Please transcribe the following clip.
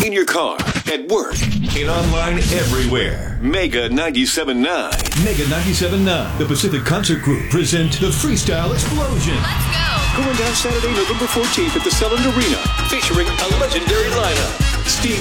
in your car, at work, and online everywhere. Mega 97.9. Mega 97.9. The Pacific Concert Group present the Freestyle Explosion. Let's go. Going down Saturday, November 14th at the Selland Arena, featuring a legendary lineup. Steve